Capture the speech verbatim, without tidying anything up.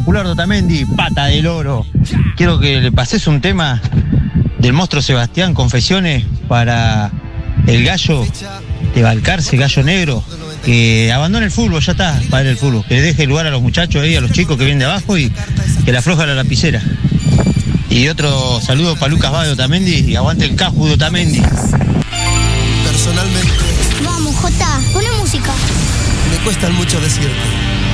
popular de Otamendi, Pata del Oro. Quiero que le pases un tema del monstruo Sebastián, Confesiones, para el gallo de Balcarce, Gallo Negro, que abandone el fútbol, ya está, para el fútbol, que le deje lugar a los muchachos ahí, a los chicos que vienen de abajo y que le afloja la lapicera. Y otro saludo para Lucas Bade de Otamendi y aguante el Caju de Otamendi. Personalmente, Vamos, Jota, pone música. me cuesta mucho decirte.